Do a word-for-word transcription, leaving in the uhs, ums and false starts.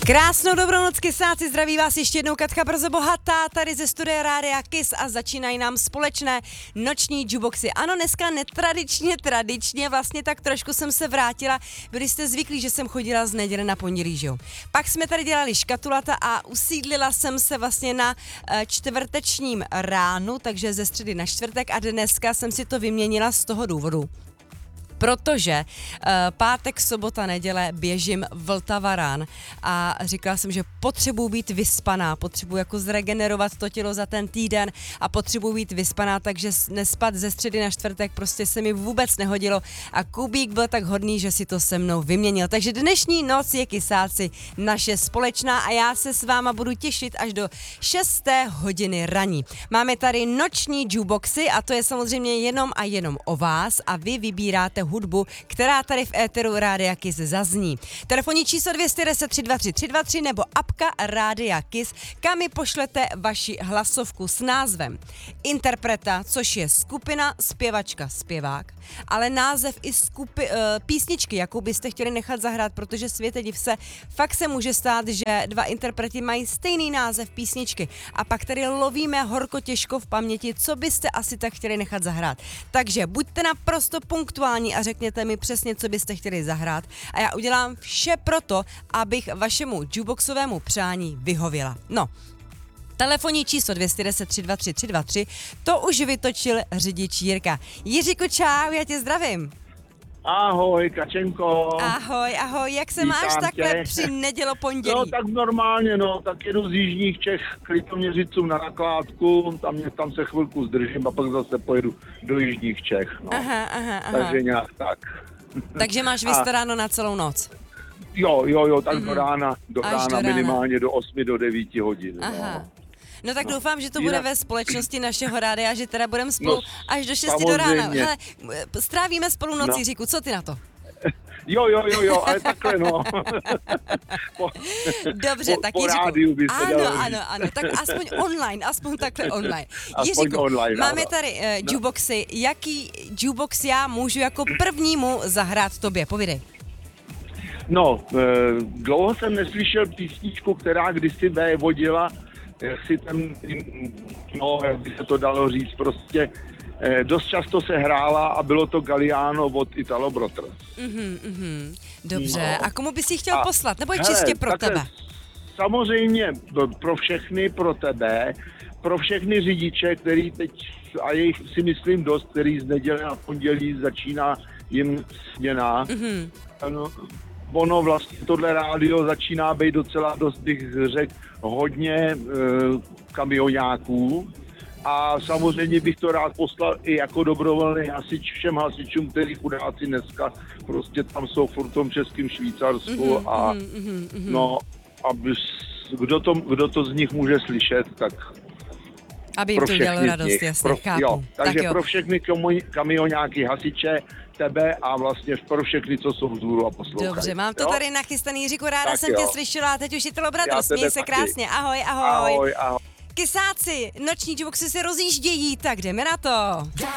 Krásnou dobrou noc, kysáci, zdraví vás ještě jednou Katka Brzo Bohatá, tady ze studia Rádia Kiss a začínají nám společné noční jukeboxy. Ano, dneska netradičně, tradičně, vlastně tak trošku jsem se vrátila, byli jste zvyklí, že jsem chodila z neděle na pondělí, že jo. Pak jsme tady dělali škatulata a usídlila jsem se vlastně na čtvrtečním ránu, takže ze středy na čtvrtek a dneska jsem si to vyměnila z toho důvodu. Protože uh, pátek, sobota, neděle běžím Vltava run a říkala jsem, že potřebuji být vyspaná, potřebuji jako zregenerovat to tělo za ten týden a potřebuji být vyspaná, takže nespat ze středy na čtvrtek prostě se mi vůbec nehodilo a Kubík byl tak hodný, že si to se mnou vyměnil. Takže dnešní noc je, kysáci, naše společná a já se s váma budu těšit až do šesté hodiny raní. Máme tady noční jukeboxy a to je samozřejmě jenom a jenom o vás a vy vybíráte hudbu, která tady v éteru Rádia Kiss zazní. Telefonní číslo dvě jedna deset, tři dva tři, tři dva tři nebo apka Rádia Kiss, kam mi pošlete vaši hlasovku s názvem interpreta, což je skupina, zpěvačka, zpěvák, ale název i skupi, uh, písničky, jakou byste chtěli nechat zahrát, protože světe div se, fakt se může stát, že dva interpreti mají stejný název písničky a pak tady lovíme horko těžko v paměti, co byste asi tak chtěli nechat zahrát. Takže buďte naprosto punktuální a řekněte mi přesně, co byste chtěli zahrát a já udělám vše proto, abych vašemu jukeboxovému přání vyhověla. No, telefonní číslo dvě jedna deset, tři dva tři, tři dva tři, to už vytočil řidič Jirka. Jiříku, čau, já tě zdravím. Ahoj, Kačenko. Ahoj, ahoj, jak se Vítám máš takhle tě. při nedělo pondělí? No tak normálně, no, tak jedu z jižních Čech k Litoměřicům na nakládku, tam, tam se chvilku zdržím a pak zase pojedu do jižních Čech, no. Aha, aha, aha. Takže nějak tak. Takže máš vystaráno na celou noc? Jo, jo, jo, tak Mhm. do rána, do Až rána, do rána. minimálně do osmi, do devíti hodin. Aha. No. No tak No. doufám, že to Jinak- bude ve společnosti našeho rádia, že teda budeme spolu No, až do šesti do rána. samozřejmě. Hele, strávíme spolu noc, No. Jiříku, co ty na to? Jo, jo, jo, jo, ale takhle, no. po, Dobře, po, tak po Jiříku. rádiu by se Ano, dalo říct. ano, ano, tak aspoň online, aspoň takhle online. Aspoň Jiříku, online, máme ano. tady uh, No. jukeboxy. Jaký jukebox já můžu jako prvnímu zahrát tobě? Povídej. No, e, dlouho jsem neslyšel písničku, která kdysi vévodila, jak si ten, no, jak by se to dalo říct, prostě e, dost často se hrála a bylo to Galliano od Italo Brothers. Mhm, mhm. Dobře, No. a komu bys ji chtěl A, poslat? Nebo je hele, čistě pro takhle, tebe? Samozřejmě pro všechny, pro tebe, pro všechny řidiče, který teď, a jejich si myslím dost, který z neděle na pondělí začíná jim směna. Mhm. Ano, ono vlastně tohle rádio začíná být docela dost, bych řekl, hodně e, kamionáků. A samozřejmě bych to rád poslal i jako dobrovolný hasič všem hasičům, kteří chudáci dneska prostě tam jsou furt v tom českém Švýcarsku Mhm, a mhm, mhm, mhm. no, aby, s- kdo to, kdo to z nich může slyšet, tak Aby jim pro to udělalo všechny z radost, nich. jasně, Pro, chápu. jo, takže tak jo. pro všechny komu- kamionáky, hasiče, tebe a vlastně pro všechny, co jsou vzhůru a poslouchají. Dobře, mám to jo? tady nachystaný, Jiříku, ráda Tak jsem jo. tě slyšela a teď už je to Já radost, tebe měj se taky. krásně, ahoj, ahoj. Ahoj, ahoj. Kysáci, noční jukeboxy se rozjíždějí, tak jdeme na to.